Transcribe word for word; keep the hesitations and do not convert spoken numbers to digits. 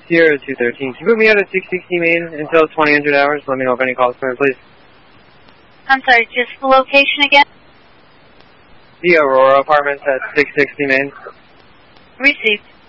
Sierra two thirteen. Can you put me out at six sixty Main until twenty hundred hours? Let me know if any calls come in, please. I'm sorry, just the location again? The Aurora Apartments at six sixty Main. Received.